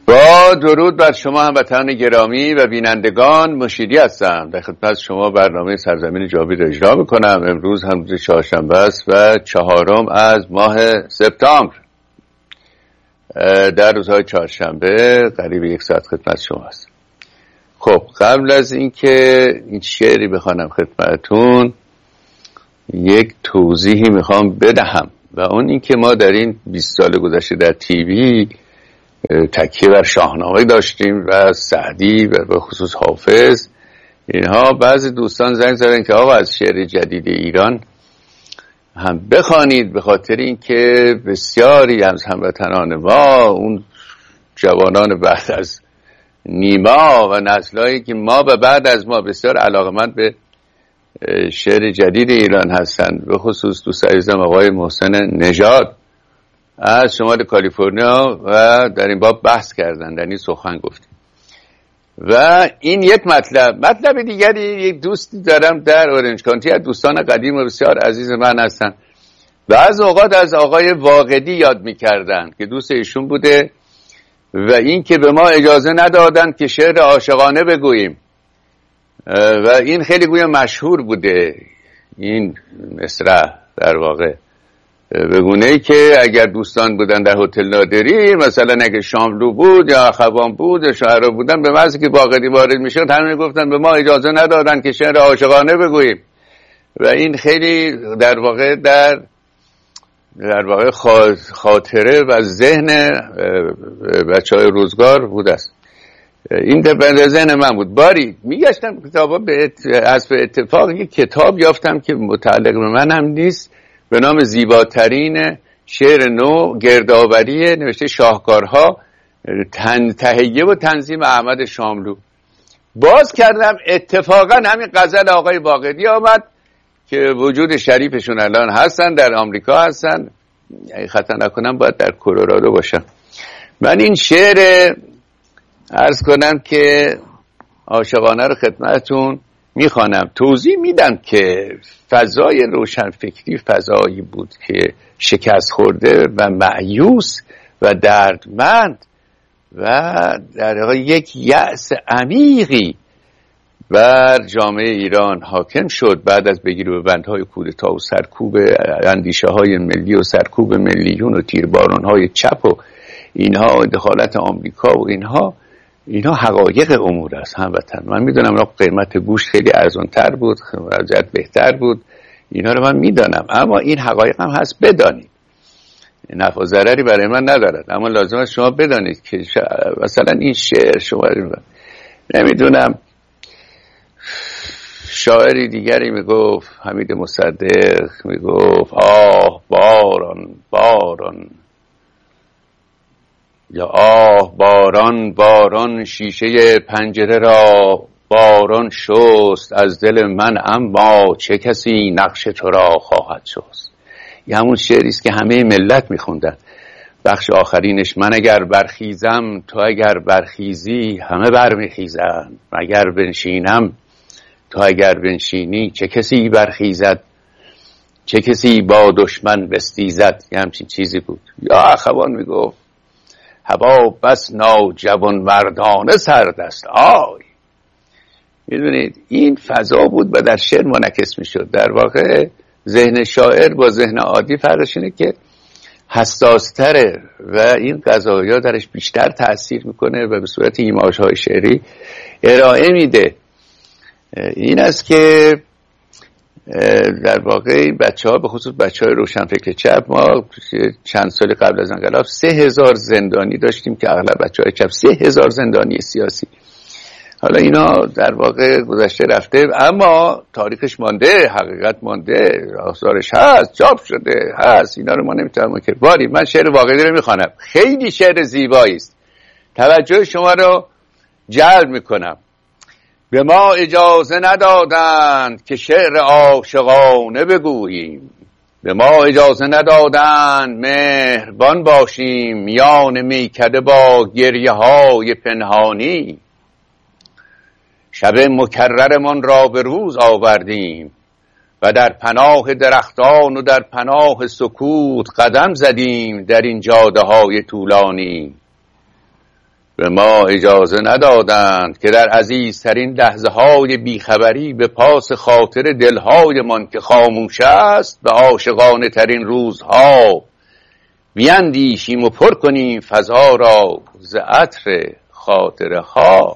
با درود بر شما هموطنان گرامی و بینندگان، مشیری هستم. در خدمت شما برنامه سرزمین جاوید اجرا میکنم. امروز هم روز چهارشنبه است و 4 از ماه سپتامبر. در روزهای چهارشنبه قریب 1 ساعت خدمت شما است. خب قبل از اینکه این شعری بخوانم خدمتتون، یک توضیحی میخوام بدهم و اون اینکه ما در این 20 سال گذشته در تیوی تکیه بر شاهنامه داشتیم و سعدی و به خصوص حافظ. اینها بعضی دوستان زنگ زدن که آقا از شعر جدید ایران هم بخوانید، به خاطر اینکه بسیاری از هموطنان ما، اون جوانان بعد از نیما و نسل‌هایی که ما و بعد از ما بسیار علاقمند به شعر جدید ایران هستند، به خصوص دوست عزیزم آقای محسن نژاد از شمال کالیفرنیا و در این باب بحث کردن، در این سخن گفتیم. و این یک مطلب دیگری، یک دوستی دارم در اورنج کانتی، از دوستان قدیم و بسیار عزیز من هستن، بعض اوقات از آقای واقدی یاد میکردن که دوست ایشون بوده و این که به ما اجازه ندادن که شعر عاشقانه بگوییم و این خیلی گویا مشهور بوده این مصرع، در واقع به گونه‌ای که اگر دوستان بودن در هتل نادری، مثلا اگه شاملو بود یا اخوان بود یا شاعرها بودن، به محض که واقعی وارد میشد همین گفتن به ما اجازه ندادن که شعر عاشقانه بگوییم. و این خیلی در واقع خاطره و ذهن بچهای روزگار بود است. این در ذهن من بود. باری میگشتم کتابا، به اتفاق یک کتاب یافتم که متعلق به من هم نیست، به نام زیباترین شعر نو، گردآوری نوشته شاهکارها، تهیه و تنظیم احمد شاملو. باز کردم، اتفاقا همین غزل آقای واقدی آمد که وجود شریفشون الان هستن، در آمریکا هستن، اگه خطا نکنم باید در کلرادو باشن. من این شعر عرض کنم که عاشقانه رو خدمتتون میخوانم، توضیح میدم که فضای روشنفکری فضایی بود که شکست خورده و مایوس و دردمند و در واقع یک یأس عمیقی بر جامعه ایران حاکم شد بعد از بگیر و ببندهای کودتا و سرکوب اندیشه های ملی و سرکوب ملیون و تیرباران های چپ و اینها، دخالت آمریکا و اینها حقایق امور است هموطن. من میدونم قیمت گوشت خیلی ارزان‌تر بود، وضعیت بهتر بود، اینا رو من میدانم، اما این حقایق هم هست، بدانید. نفع و ضرری برای من ندارد، اما لازم است شما بدانید که مثلا این شعر، شما نمیدونم، شاعری دیگری میگفت، حمید مصدق میگفت آه باران باران، یا آه باران باران، شیشه پنجره را باران شست از دل من، اما چه کسی نقش تو را خواهد شست. یه همون شعری است که همه ملت میخوندن. بخش آخرینش، من اگر برخیزم تو اگر برخیزی، همه برمیخیزند، مگر بنشینم تو اگر بنشینی، چه کسی برخیزد چه کسی با دشمن بستیزد. یه همچین چیزی بود. یا اخوان میگفت هوا بس ناجوان مردانه سرد است آی. میدونید این فضا بود و در شعر منعکس میشد. در واقع ذهن شاعر با ذهن عادی فرقش اینه که حساستره و این قضایا درش بیشتر تأثیر میکنه و به صورت ایماژهای شعری ارائه میده. این است که در واقع بچه‌ها، به خصوص بچه‌های روشنفکر چپ، ما چند سال قبل از انقلاب 3000 زندانی داشتیم که اغلب بچه‌های چپ، 3000 زندانی سیاسی. حالا اینا در واقع گذشته رفته، اما تاریخش مانده، حقیقت مانده، آثارش هست، چاپ شده هست، اینا رو ما نمیتونیم که باری. من شعر واقعی رو میخوانم، خیلی شعر زیبایی است، توجه شما رو جلب میکنم. به ما اجازه ندادند که شعر عاشقانه بگوییم، به ما اجازه ندادند مهربان باشیم، میان میکده با گریه های پنهانی. شب مکررمان را به روز آوردیم و در پناه درختان و در پناه سکوت قدم زدیم در این جاده های طولانی. به ما اجازه ندادند که در عزیزترین لحظه های بیخبری به پاس خاطر دلهای من که خاموش است به عاشقانه ترین روزها بیندیشیم و پر کنیم فضا را ز عطر خاطره ها.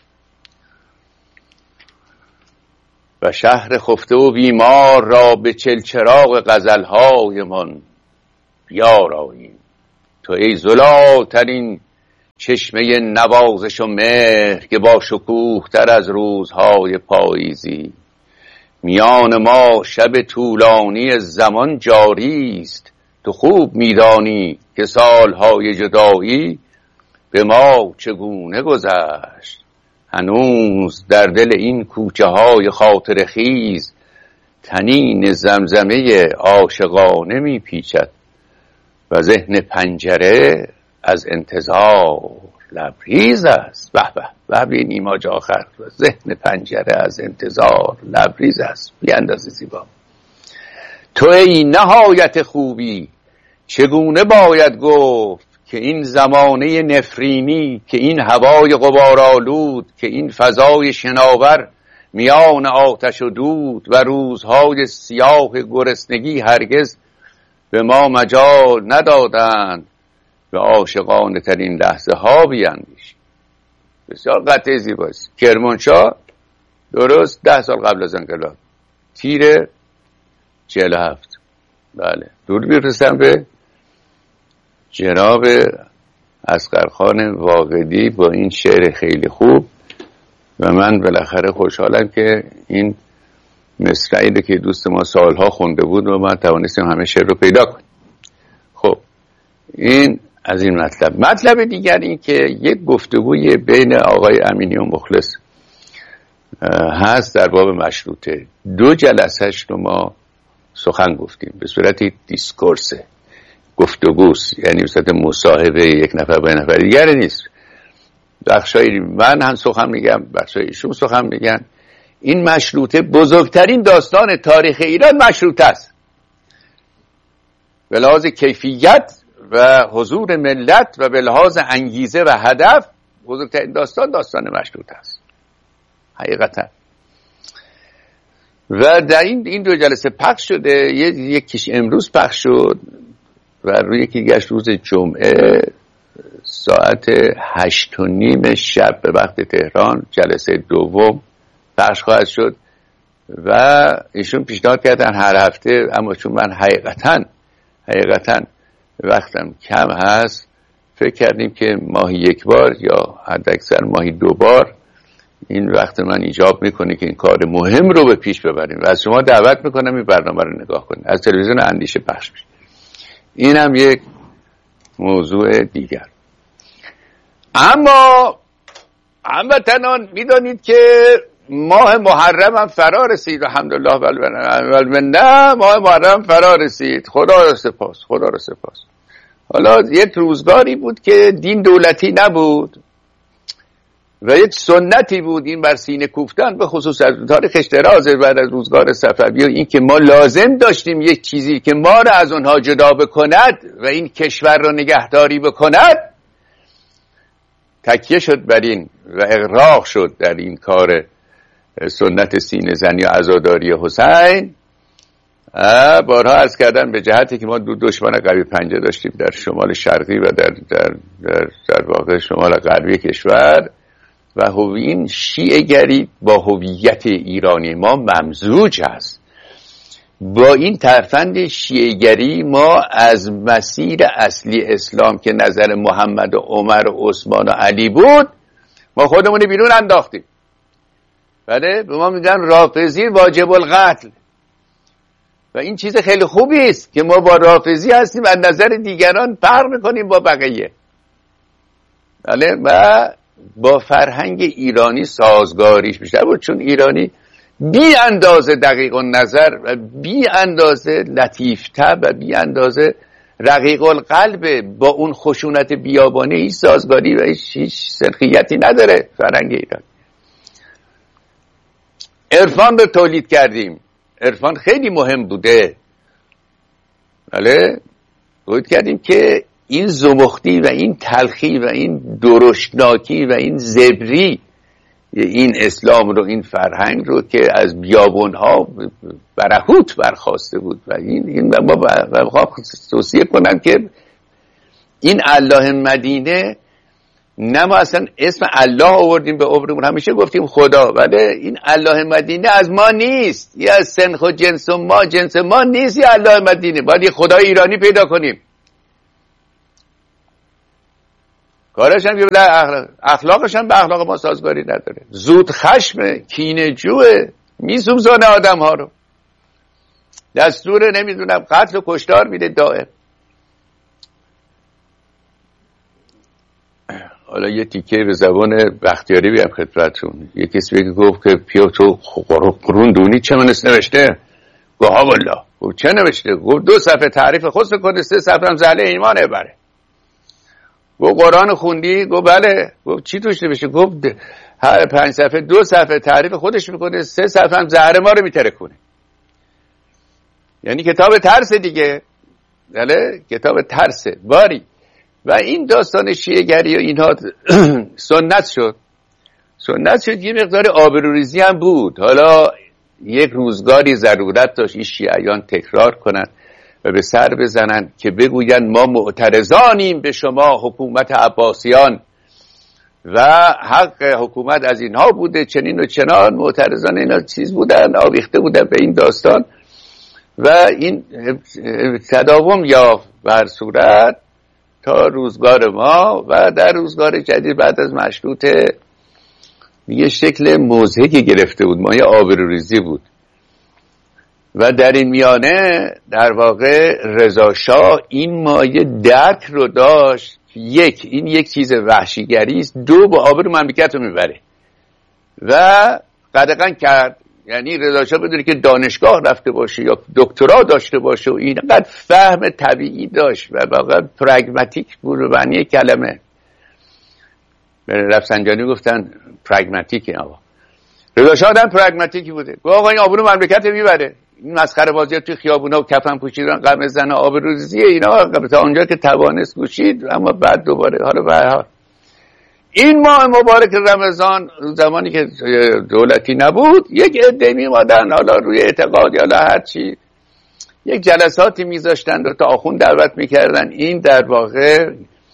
و شهر خفته و بیمار را به چلچراغ غزلهای من بیاراییم. تو ای زلالترین چشمه نوازش و مهر که با شکوه تر از روزهای پاییزی، میان ما شب طولانی زمان جاری است. تو خوب میدانی که سالهای جدایی به ما چگونه گذشت. هنوز در دل این کوچه های خاطر خیز طنین زمزمه عاشقانه میپیچد و ذهن پنجره از انتظار لبریز است. به به به این ایماج آخر، ذهن پنجره از انتظار لبریز است. بیاندازه زیبا. تو ای نهایت خوبی چگونه باید گفت که این زمانه نفرینی، که این هوای غبارآلود، که این فضای شناور میان آتش و دود و روزهای سیاه گرسنگی هرگز به ما مجال ندادند به عاشقانه ترین لحظه ها بیاندیشیم. بسیار قطعه زیباست. کرمانشاه درست 10 سال قبل از انقلاب، تیر 47. بله، دور میرسم به جناب اصغرخان واقدی با این شعر خیلی خوب و من بالاخره خوشحالم که این مصرعی که دوست ما سالها خونده بود و ما توانستیم همه شعر رو پیدا کنیم. خب این از این مطلب دیگر این که یک گفتگوی بین آقای امینی و مخلص هست در باب مشروطه. 2 جلسهش رو ما سخن گفتیم به صورت دیسکورسه، گفتگوست، یعنی به صورت مصاحبه یک نفر با نفر دیگر نیست. بخشای من هم سخن میگم، بخشای ایشون سخن میگن. این مشروطه بزرگترین داستان تاریخ ایران مشروطه است. به لحاظ کیفیت و حضور ملت و به لحاظ انگیزه و هدف بزرگترین داستان مشروطه است حقیقتا. و در این 2 جلسه پخش شده. یکیش امروز پخش شد و روی یکی گشت روز جمعه ساعت 8:30 شب به وقت تهران جلسه دوم پخش خواهد شد و ایشون پیشنهاد کردن هر هفته، اما چون من حقیقتا وقتم کم هست فکر کردیم که ماهی 1 بار یا حداکثر ماهی 2 بار این وقت من ایجاب میکنه که این کار مهم رو به پیش ببریم و از شما دعوت میکنم این برنامه رو نگاه کنید. از تلویزیون اندیشه پخش میشه. این هم یک موضوع دیگر. اما هموطنان میدانید که ماه محرم هم فرا رسید. الحمدلله والمنه ماه محرم فرا رسید. خدا را سپاس. حالا یک روزگاری بود که دین دولتی نبود و یک سنتی بود این بر سینه کوفتن، به خصوص از تاریخش درازه بعد از روزگار صفوی، و این که ما لازم داشتیم یک چیزی که ما را از اونها جدا بکند و این کشور را نگهداری بکند. تکیه شد بر این و اغراق شد در این کار سنت سینه زنی و عزاداری حسین. بارها عرض کردن به جهتی که ما 2 دشمن قوی پنجه داشتیم در شمال شرقی و در واقع شمال غربی کشور و این شیعه گری با هویت ایرانی ما ممزوج است. با این ترفند شیعه گری ما از مسیر اصلی اسلام که نظر محمد و عمر و عثمان و علی بود ما خودمون بیرون انداختیم. بله، به ما میگن رافضی واجب القتل و این چیز خیلی خوبی است که ما با رافضی هستیم از نظر دیگران فرق میکنیم با بقیه. بله، و با فرهنگ ایرانی سازگاریش بیشتر بود، چون ایرانی بی اندازه دقیق النظر و بی اندازه لطیف طبع و بی اندازه رقیق القلب، با اون خشونت بیابانی هیچ سازگاری و هیچ سنخیتی نداره فرهنگ ایران. عرفان رو تولید کردیم. عرفان خیلی مهم بوده. بله، تولید کردیم که این زمختی و این تلخی و این درشتناکی و این زبری این اسلام رو، این فرهنگ رو که از بیابونها برهوت برخواسته بود و این ما توصیه کنم که این الله مدینه، نه ما اصلا اسم الله آوردیم به عمرمون، همیشه گفتیم خدا، ولی این الله مدینه از ما نیست، یه از سنخ و جنس ما نیست. یه الله مدینه باید یه خدای ایرانی پیدا کنیم. کارش هم اخلاقش هم به اخلاق ما سازگاری نداره. زود خشم، کینه جوه، میسوزانه آدم ها رو، دستور نمیدونم قتل و کشتار میده دائم. حالا یه تیکه به زبان بختیاری بیام خدمتتون. یه کسی بگه گفت که پیا تو قرون دونی چه منست نوشته؟ گفت ها والله. گفت چه نوشته؟ گفت 2 صفحه تعریف خود کنه، 3 صفحه هم زله ایمانه بره. گفت قرآن خوندی؟ گفت بله. گفت چی توش نوشته؟ گفت هر 5 صفحه 2 صفحه تعریف خودش میکنه، 3 صفحه هم زهر ما رو میترکونه. یعنی کتاب ترس دیگه. بله کتاب ترسه باری. و این داستان شیعه‌گری و اینها سنت شد. یه مقدار آبروریزی هم بود. حالا یک روزگاری ضرورت داشت این شیعیان تکرار کنن و به سر بزنن که بگوین ما معترضانیم به شما حکومت عباسیان و حق حکومت از اینها بوده، چنین و چنان. معترضان اینا چیز بودن، آویخته بودن به این داستان و این تداوم یافت بر صورت تا روزگار ما و در روزگار جدید بعد از مشروطه یه شکل مضحکی گرفته بود، مایه آبروریزی بود. و در این میانه در واقع رضا شاه این مایه درک رو داشت که این یک چیز وحشیگری است، 2 با آبرو مملکت رو میبره و قدغن کرد. یعنی رضا شاه بدونه که دانشگاه رفته باشه یا دکترا داشته باشه و اینقدر فهم طبیعی داشت و واقعا پرگماتیک بود به معنی کلمه. رفسنجانی گفتن پرگماتیک. آقا رضا شاه هم پرگماتیکی بوده. گفت آقا این آبرو مملکت میبره، این مسخره بازی‌ها توی خیابونا و کفن پوشیدن، غم زن، آبروریزی اینا تا اونجا که توانست گوشید، اما بعد دوباره حالا به هر حال این ماه مبارک رمضان زمانی که دولتی نبود، یک عده می‌اومدن حالا روی اعتقاد یا هر چی یک جلساتی میذاشتن و تا آخوند دعوت میکردن. این در واقع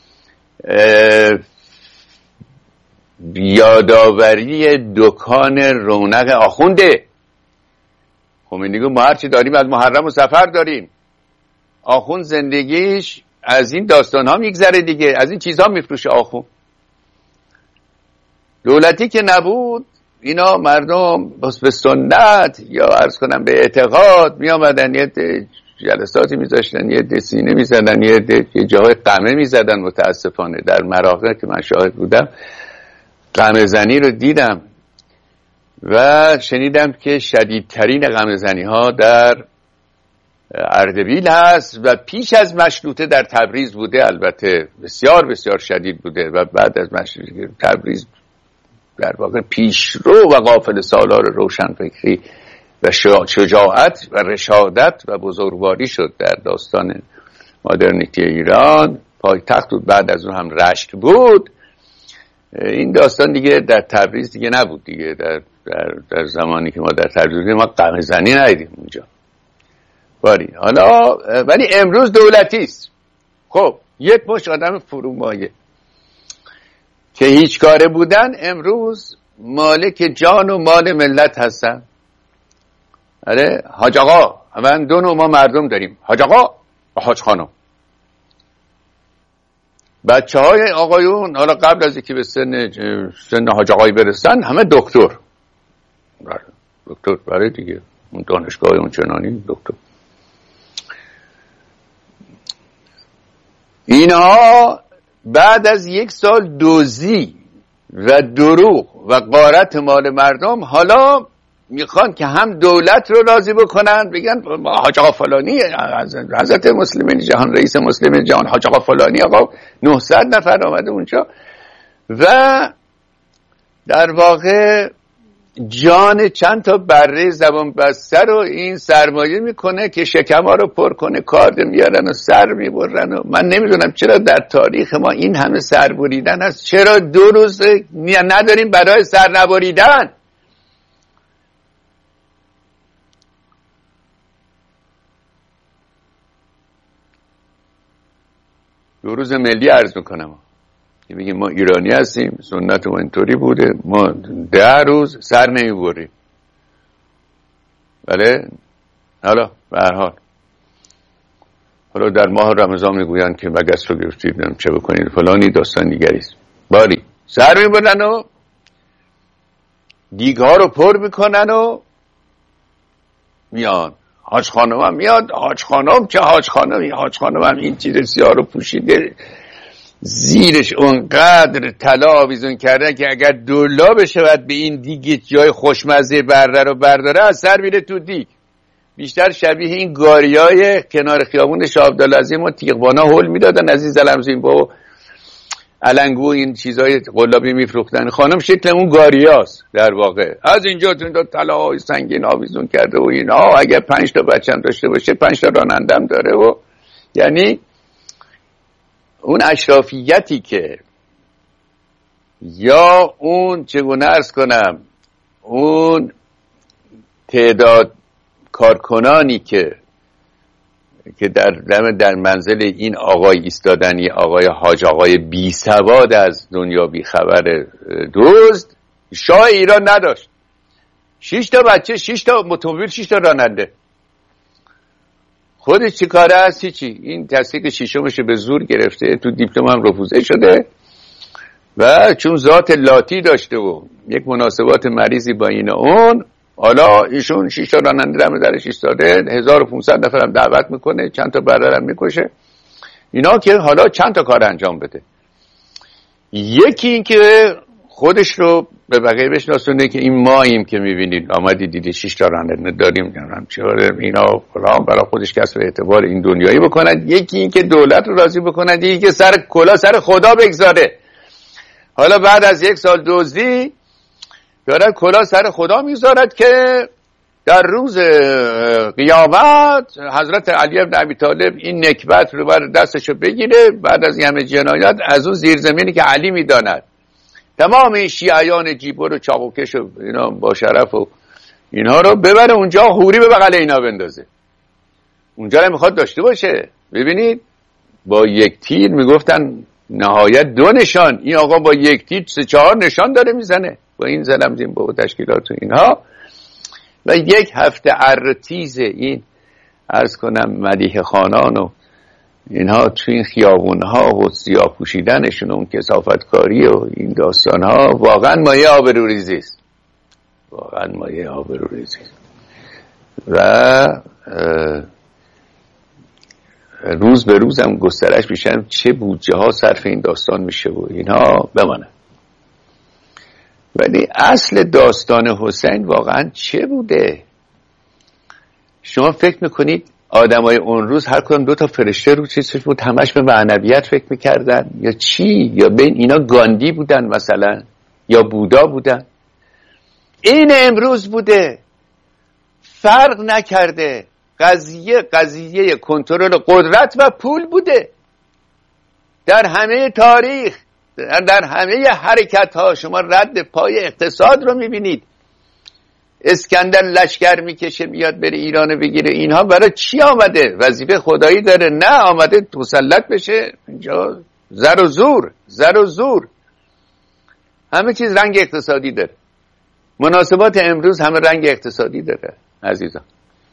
یادآوری دکان رونق آخونده. خمینی گفت ما هرچی داریم از محرم و سفر داریم. آخوند زندگیش از این داستان ها میگذره دیگه، از این چیزها میفروشه آخوند. دولتی که نبود اینا مردم بس به سنت یا عرض کنم به اعتقاد می آمدن، یه جلساتی میذاشتن، یه دسینه میزدن، یه جاهای قمه میزدن. متاسفانه در مراغه که من شاهد بودم قمه زنی رو دیدم و شنیدم که شدیدترین قمه زنی ها در اردبیل هست و پیش از مشروطه در تبریز بوده. البته بسیار بسیار شدید بوده و بعد از مشروطه تبریز در واقع پیشرو و قافل سالار روشنفکری و شجاعت و رشادت و بزرگواری شد در داستان مدرنیتی ایران. پایتخت بود، بعد از اون هم رشت بود. این داستان دیگه در تبریز دیگه نبود دیگه. در زمانی که ما در تبریز بودیم ما قمه زنی ندیدیم اونجا. حالا ولی امروز دولتی است. خب یک مشت آدم فرومایه که هیچ کاره بودن امروز مالک جان و مال ملت هستن. آره حاج آقا، من 2 نوع ما مردم داریم، حاج آقا و حاج خانم. بچه های آقایون حالا قبل از اینکه به سن حاج آقایی برسن همه دکتر برای دیگه اون دانشگاه اون چنانی دکتر. اینها بعد از 1 سال دزدی و دروغ و غارت مال مردم حالا میخوان که هم دولت رو راضی بکنن، بگن حاج آقا فلانی، حضرت مسلمین جهان، رئیس مسلمین جهان حاج آقا فلانی، آقا 900 نفر آمده اونجا و در واقع جان چند تا بره زبان بسته رو این سرمایه میکنه که شکم‌ها رو پر کنه، کارد میارن و سر میبرن. و من نمیدونم چرا در تاریخ ما این همه سربریدن هست، چرا 2 روز نداریم برای سر نبریدن. دو روز ملی عرض میکنم که بگیم ما ایرانی هستیم، سنت ما اینطوری بوده، ما 10 روز سر نمیبریم. بله حالا به هر حال حالا در ماه رمضان میگویند که مگس رو گرفتید چه بکنید فلانی، داستان دیگریست. باری سر میبرن و دیگها رو پر میکنن و میان. حاج خانم هم میاد، حاج خانم چه حاج خانمی، حاج خانم هم این چیز سیاه رو پوشیده، زیرش اونقدر طلا آویزون کرده که اگر $2 بشه باید به این دیگ جای خوشمزه بره رو برداره، از سر میره تو دیگ. بیشتر شبیه این گاریای کنار خیابون شاه عبدالعظیم و تیغبانا هول میدادن از این زلمزین با علنگو این چیزای قلابی میفروختن. خانم شکل اون گاریاست در واقع. از اینجا تو طلاهای سنگین آویزون کرده و اینا، اگه 5 تا بچه‌م داشته باشه 5 تا رانندم داره. و یعنی اون اشرافیتی که یا اون چگونه عرض کنم اون تعداد کارکنانی که در منزل این آقای ایستادنی، آقای حاج آقای بی سواد از دنیا بی خبر دزد، شاه ایران نداشت. 6 تا بچه، 6 تا اتومبیل، 6 تا راننده. خودش چی کاره هستی چی؟ این تصدیق شیشمش به زور گرفته، تو دیپلم هم رفوزه شده و چون ذات لاتی داشته و یک مناسبات مریضی با این اون، حالا ایشون 6 تا راننده هم درش ایستاده، 1500 نفر هم دعوت میکنه، چند تا برادر هم میکشه، اینا که حالا چند تا کار انجام بده. یکی این که خودش رو به بقیه بشناسونه که این ماییم که میبینید آمدی دیدی 6 تا راننده داریم، نمیدونم چرا اینا فلان، برای خودش کسب اعتبار این دنیایی بکنند. یکی این که دولت رو راضی بکنند، یکی که سر کلا سر خدا بگذاره. حالا بعد از 1 سال دزدی دارد کلا سر خدا میذارد که در روز قیامت حضرت علی بن ابی طالب این نکبت رو بر دستشو بگیره، بعد از این همه جنایت از اون زیرزمینی که علی میداند تمام این شیعیان جیبور و چاقوکش و اینا با شرف و اینها رو ببره اونجا، حوری به بغل اینا بندازه. اونجا رو میخواد داشته باشه. ببینید با یک تیر میگفتن نهایت 2 نشان، این آقا با یک تیر 3-4 نشان داره میزنه با این زلمزین با تشکیلات و اینها. و 1 هفته ارتیز این عرض کنم مدیح خانان و اینها تو این خیابونها و سیاه پوشیدنشون و اون کثافتکاری و این داستانها واقعا مایه آبروریزی است، واقعا مایه آبروریزی است. و روز به روز هم گسترش میشن چه بودجه ها صرف این داستان میشه و اینها بمانه. ولی اصل داستان حسین واقعا چه بوده؟ شما فکر میکنید آدمای اون روز هر کدوم 2 تا فرشته رو چیزش بود، همش به معنویت فکر میکردن یا چی؟ یا بین اینا گاندی بودن مثلا یا بودا بودن؟ این امروز بوده، فرق نکرده. قضیه کنترل قدرت و پول بوده در همه تاریخ، در همه حرکت ها. شما رد پای اقتصاد رو میبینید. اسکندر لشکر میکشه میاد بره ایران بگیره. اینها برای چی آمده؟ وظیفه خدایی داره؟ نه، آمده مسلط بشه اینجا. زر و زور همه چیز رنگ اقتصادی داره. مناسبات امروز همه رنگ اقتصادی داره عزیزان.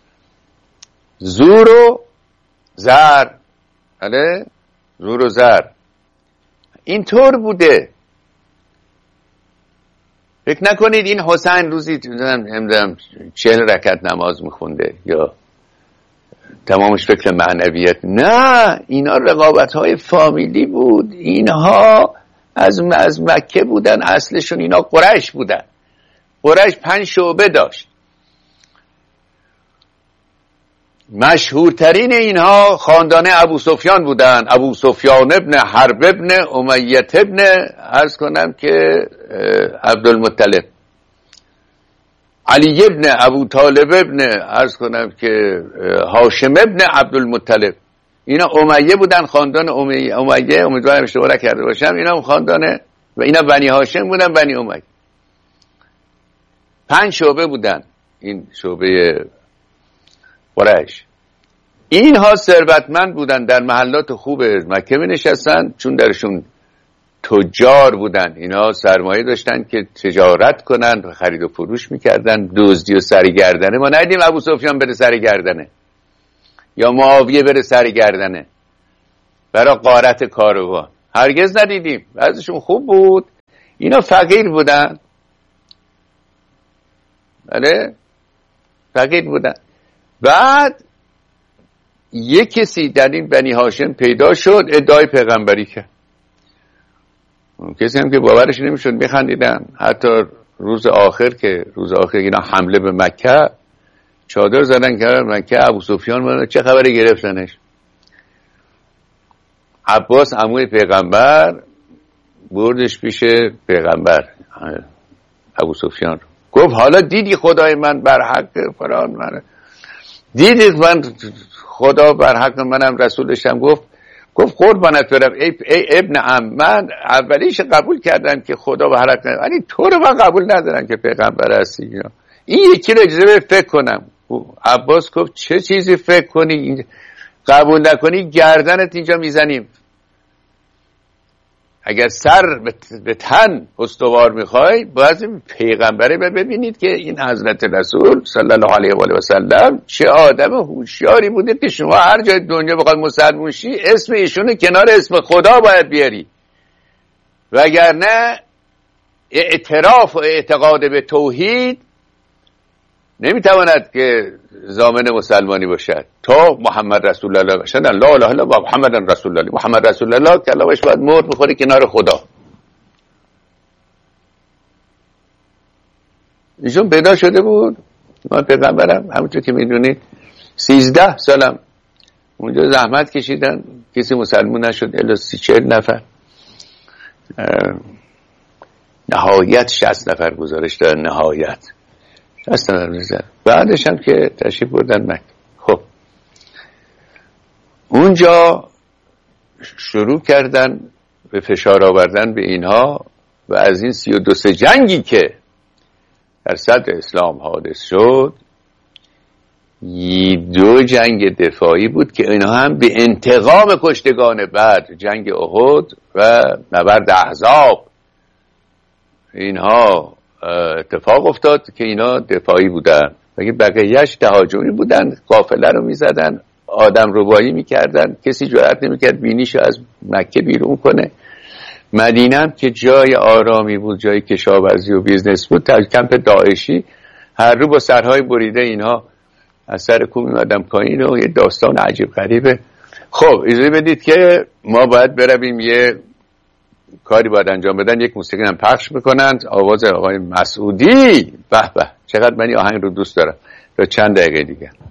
زور و زر، بله، زور و زر اینطور بوده. فکر نکنید این حسین روزی 40 رکعت نماز میخونده یا تمامش فکر معنویت. نه، اینا رقابت‌های فامیلی بود. اینها از مکه بودن، اصلشون اینا قریش بودن. قریش 5 شعبه داشت. مشهورترین اینها خاندان ابو سفیان بودن. ابو سفیان ابن حرب ابن امیه ابن عرض کنم که عبدالمطلب. علی ابن ابو طالب ابن عرض کنم که هاشم ابن عبدالمطلب، اینا امیه بودن، خاندان امیه، امیدوارم اشتباه نکرده باشم، اینا خاندان و اینا بنی هاشم بودن، بنی امیه. 5 شعبه بودن این شعبه قریش. اینها ثروتمند بودن، در محلات خوب مکه می نشستن، چون درشون تجار بودن، اینا سرمایه داشتن که تجارت کنن و خرید و فروش میکردن. دزدی و سرگردنه ما ندیدیم ابو سفیان بره سرگردنه یا معاویه بره سرگردنه برای غارت کاروان، هرگز ندیدیم. بعضشون خوب بود، اینا فقیر بودن. بله فقیر بودن. بعد یک کسی در این بنی هاشم پیدا شد، ادعای پیغمبری کرد. کسی هم که باورش نمیشد، میخندیدن. حتی روز آخر اینا حمله به مکه، چادر زدن که مکه، ابو سفیان چه خبری گرفتنش. عباس عموی پیغمبر بردش پیش پیغمبر ابو سفیان، گفت حالا دیدی خدای من بر حق فران من، دیدی من خدا بر حق منم رسولشم. گفت قربانت برم ای ابن عم، من اولیش قبول کردم که خدا بر حق، یعنی تو رو من قبول ندارم که پیغمبر هستی، این یکی رو اجازه به فکر کنم. عباس گفت چه چیزی فکر کنی، قبول نکنی گردنت اینجا میزنیم. اگر سر به تن استوار میخوای باید پیغمبره ببینید که این حضرت رسول صلی الله علیه و آله و سلم چه آدم هوشیاری بوده که شما هر جای دنیا بخواد مسلمان شی اسم ایشونو کنار اسم خدا باید بیاری، وگرنه اعتراف و اعتقاد به توحید نمیتواند که ضامن مسلمانی باشد. تا محمد رسول الله باشد، لا اله الا الله محمد رسول الله، محمد رسول الله کلامش باید مرد بخوره کنار خدا. ایشون پیدا شده بود، من پیغمبرم همونطور که میدونید 13 سالم اونجا زحمت کشیدن، کسی مسلمان نشد الا 30-40 نفر، نهایت 60 نفر گزارش دارن، نهایت 60 نفر میزن. بعدش هم که تشریف بردن مکه. خب اونجا شروع کردن به فشار آوردن به اینها و از این 32 جنگی که در صدر اسلام حادث شد، 2 جنگ دفاعی بود که اینها هم به انتقام کشتگان بدر، جنگ احد و نبرد احزاب، اینها اتفاق افتاد که اینا دفاعی بودن و بقیه‌اش تهاجمی بودن، قافله رو میزدن، آدم ربایی میکردن، کسی جرئت نمیکرد بینیشو از مکه بیرون کنه. مدینه هم که جای آرامی بود، جای کشاورزی و بیزنس بود، تا کمپ داعشی هر رو با سرهای بریده اینها از سر کوه میمدن پایین و یه داستان عجیب غریبه. خب اجازه بدید که ما باید برویم یه کاری باید انجام بدن، یک موسیقی هم پخش بکنند، آواز آقای مسعودی. به به چقدر من این آهنگ رو دوست دارم. تا چند دقیقه دیگه